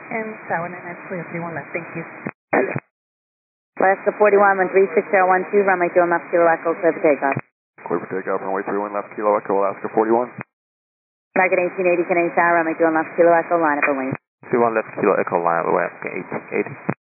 And Tower 99, clear 31 left, thank you. Alaska 41, 136.012, runway 21 left, Kilo Echo, clear for takeoff. Clear for takeoff, runway 31 left, Kilo Echo, Alaska 41. Target 1880 Canadian Tower, runway 21 left, Kilo Echo, line up and wing. 21 left, Kilo Echo, line up, Alaska 1880.